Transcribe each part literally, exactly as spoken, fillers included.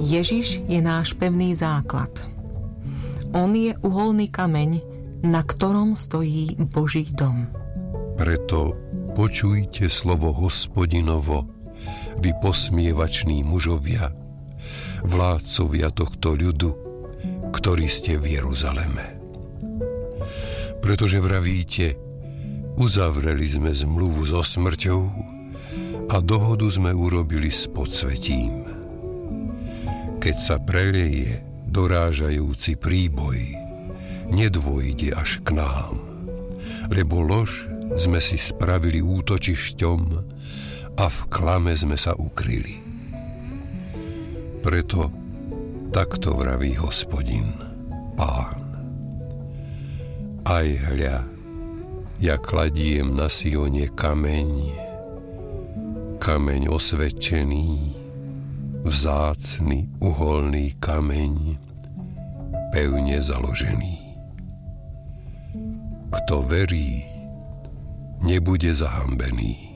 Ježiš je náš pevný základ. On je uholný kameň, na ktorom stojí Boží dom. Preto počujte slovo Hospodinovo, vy posmievační mužovia, vládcovia tohto ľudu, ktorí ste v Jeruzaleme. Pretože vravíte, uzavreli sme zmluvu so smrťou a dohodu sme urobili s podsvetím. Keď sa preleje dorážajúci príboj, nedôjde až k nám, lebo lož sme si spravili útočišťom a v klame sme sa ukryli. Preto takto vraví Hospodin, Pán. Aj hľa, ja kladiem na Sione kameň, kameň osvedčený, vzácny uholný kameň, pevne založený. Kto verí, nebude zahambený.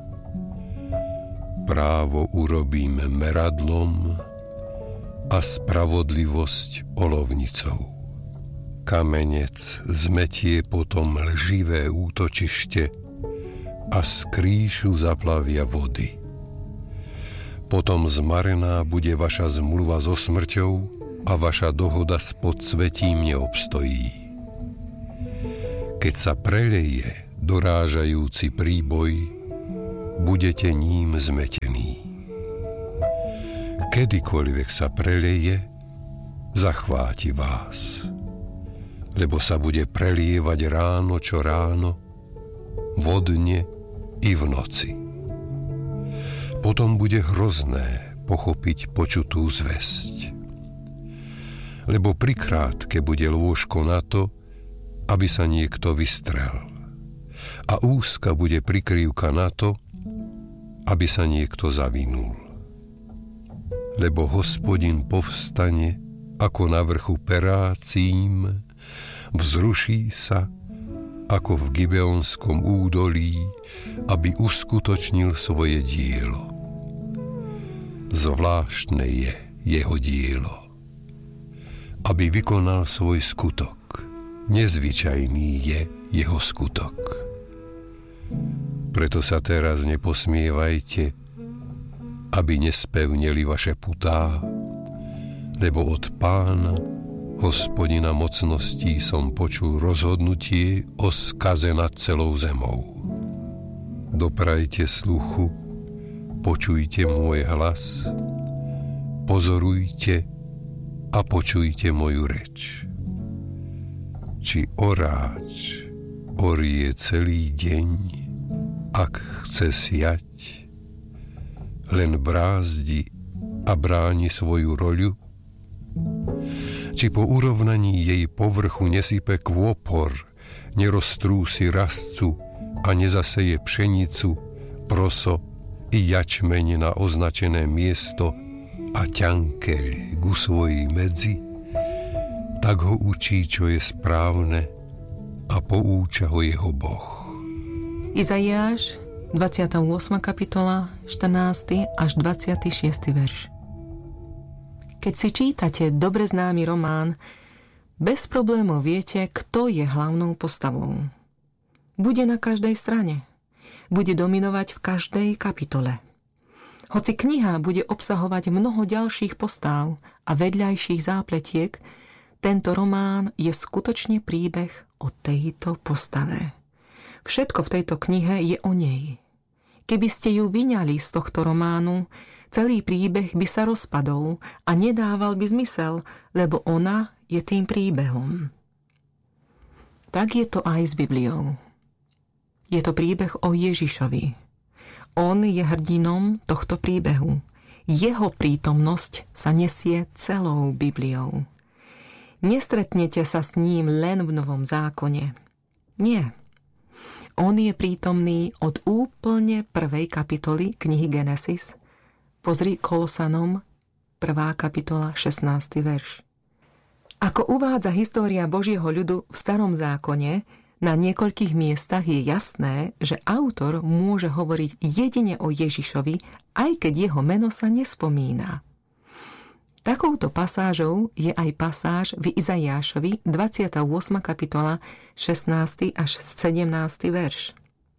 Právo urobím meradlom a spravodlivosť olovnicou. Kamenec zmetie potom lživé útočište a z kríšu zaplavia vody. Potom zmarená bude vaša zmluva so smrťou a vaša dohoda s podsvetím neobstojí. Keď sa preleje dorážajúci príboj, budete ním zmetení. Kedykoľvek sa preleje, zachváti vás, lebo sa bude prelievať ráno čo ráno, vodne i v noci. Potom bude hrozné pochopiť počutú zvesť. Lebo prikrátke bude lôžko na to, aby sa niekto vystrel. A úzka bude prikrývka na to, aby sa niekto zavinul. Lebo Hospodin povstane ako na vrchu Perácím, vzruší sa ako v Gibeonskom údolí, aby uskutočnil svoje dielo. Zvláštne je jeho dielo, aby vykonal svoj skutok. Nezvyčajný je jeho skutok. Preto sa teraz neposmievajte, aby nespevneli vaše putá, lebo od Pána, Hospodina mocností, som počul rozhodnutie o skaze nad celou zemou. Doprajte sluchu, počujte môj hlas, pozorujte a počujte moju reč. Či oráč orie celý deň, ak chce siať, len brázdi a bráni svoju roľu? Či po urovnaní jej povrchu nesype kôpor, neroztrúsi rastcu a nezaseje pšenicu, proso i jačmeň na označené miesto a ťankeľ ku svojej medzi, tak ho učí, čo je správne, a poúča ho jeho Boh. Izaiáš, dvadsiata ôsma kapitola, štrnásty až dvadsiaty šiesty verš. Keď si čítate dobre známy román, bez problémov viete, kto je hlavnou postavou. Bude na každej strane. Bude dominovať v každej kapitole. Hoci kniha bude obsahovať mnoho ďalších postáv a vedľajších zápletiek, tento román je skutočne príbeh o tejto postave. Všetko v tejto knihe je o nej. Keby ste ju vyňali z tohto románu, celý príbeh by sa rozpadol a nedával by zmysel, lebo ona je tým príbehom. Tak je to aj s Bibliou. Je to príbeh o Ježišovi. On je hrdinom tohto príbehu. Jeho prítomnosť sa nesie celou Bibliou. Nestretnete sa s ním len v Novom zákone. Nie. On je prítomný od úplne prvej kapitoly knihy Genesis. Pozri Kolosanom, prvá kapitola, šestnásty verš. Ako uvádza história Božieho ľudu v Starom zákone, na niekoľkých miestach je jasné, že autor môže hovoriť jedine o Ježišovi, aj keď jeho meno sa nespomína. Takouto pasážou je aj pasáž v Izaiášovi dvadsiata ôsma kapitola šestnásty až sedemnásty verš.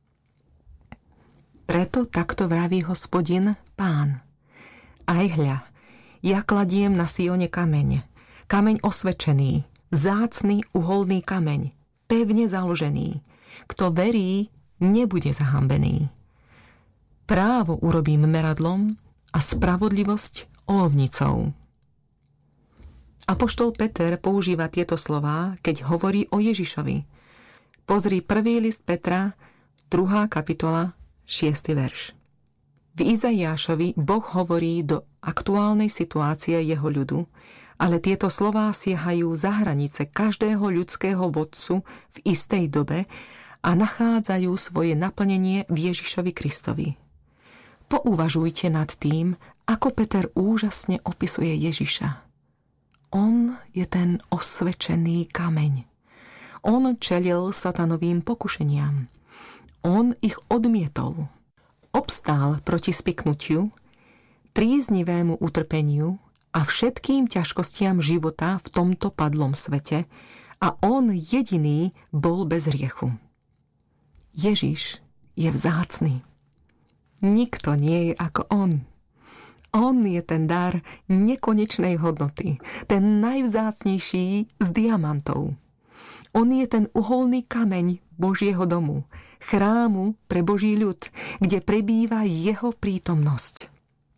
Preto takto vraví Hospodin, Pán. Aj hľa, ja kladiem na Sione kameň, kameň osvedčený, vzácny uholný kameň, pevne založený. Kto verí, nebude zahambený. Právo urobím meradlom a spravodlivosť olovnicou. Apoštol Peter používa tieto slová, keď hovorí o Ježišovi. Pozri prvý list Petra, druhá kapitola, šiesty verš. V Izaiášovi Boh hovorí do aktuálnej situácie jeho ľudu, ale tieto slová siahajú za hranice každého ľudského vodcu v istej dobe a nachádzajú svoje naplnenie v Ježišovi Kristovi. Pouvažujte nad tým, ako Peter úžasne opisuje Ježiša. On je ten osvedčený kameň. On čelil satanovým pokušeniam. On ich odmietol. Obstál proti spiknutiu, tríznivému utrpeniu a všetkým ťažkostiam života v tomto padlom svete a on jediný bol bez hriechu. Ježiš je vzácny. Nikto nie je ako on. On je ten dar nekonečnej hodnoty, ten najvzácnejší z diamantov. On je ten uholný kameň Božieho domu, chrámu pre Boží ľud, kde prebýva jeho prítomnosť.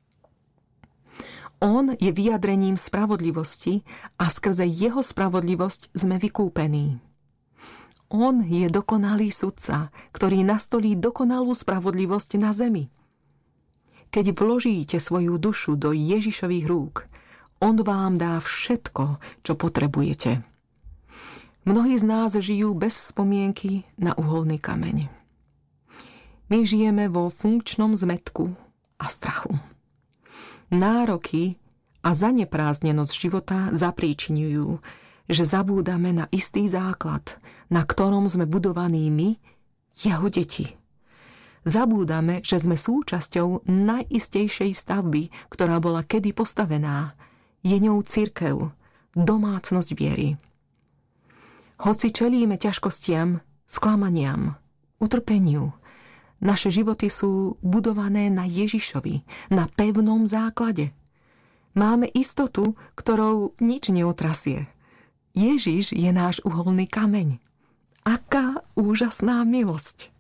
On je vyjadrením spravodlivosti a skrze jeho spravodlivosť sme vykúpení. On je dokonalý sudca, ktorý nastolí dokonalú spravodlivosť na zemi. Keď vložíte svoju dušu do Ježišových rúk, on vám dá všetko, čo potrebujete. Mnohí z nás žijú bez spomienky na uholný kameň. My žijeme vo funkčnom zmätku a strachu. Nároky a zanepráznenosť života zapríčiňujú, že zabúdame na istý základ, na ktorom sme budovaní my, jeho deti. Zabúdame, že sme súčasťou najistejšej stavby, ktorá bola kedy postavená. Je ňou cirkev, domácnosť viery. Hoci čelíme ťažkostiam, sklamaniam, utrpeniu, naše životy sú budované na Ježišovi, na pevnom základe. Máme istotu, ktorou nič neotrasie. Ježiš je náš uholný kameň. Aká úžasná milosť!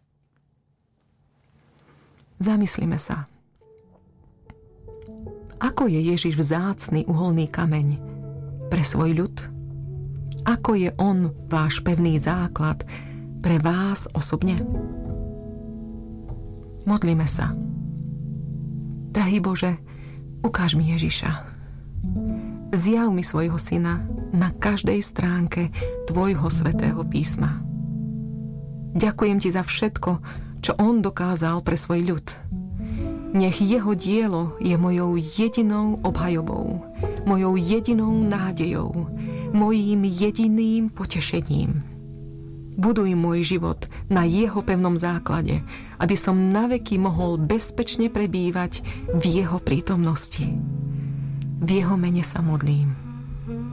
Zamyslime sa. Ako je Ježiš vzácny uholný kameň pre svoj ľud? Ako je on váš pevný základ pre vás osobne? Modlíme sa. Drahý Bože, ukáž mi Ježiša. Zjav mi svojho syna na každej stránke tvojho svätého písma. Ďakujem ti za všetko, čo on dokázal pre svoj ľud. Nech jeho dielo je mojou jedinou obhajobou, mojou jedinou nádejou, mojím jediným potešením. Buduj môj život na jeho pevnom základe, aby som naveky mohol bezpečne prebývať v jeho prítomnosti. V jeho mene sa modlím.